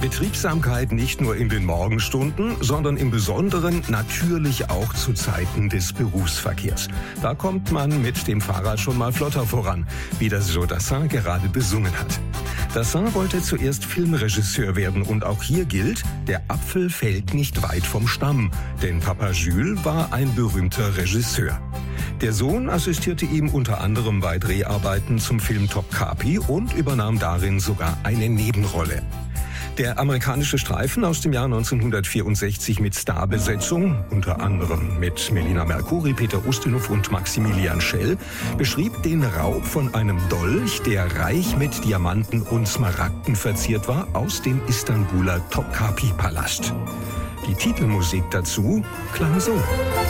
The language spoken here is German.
Betriebsamkeit nicht nur in den Morgenstunden, sondern im Besonderen natürlich auch zu Zeiten des Berufsverkehrs. Da kommt man mit dem Fahrrad schon mal flotter voran, wie das Joe Dassin gerade besungen hat. Dassin wollte zuerst Filmregisseur werden und auch hier gilt, der Apfel fällt nicht weit vom Stamm, denn Papa Jules war ein berühmter Regisseur. Der Sohn assistierte ihm unter anderem bei Dreharbeiten zum Film Topkapi und übernahm darin sogar eine Nebenrolle. Der amerikanische Streifen aus dem Jahr 1964 mit Starbesetzung, unter anderem mit Melina Mercouri, Peter Ustinov und Maximilian Schell, beschrieb den Raub von einem Dolch, der reich mit Diamanten und Smaragden verziert war, aus dem Istanbuler Topkapi-Palast. Die Titelmusik dazu klang so.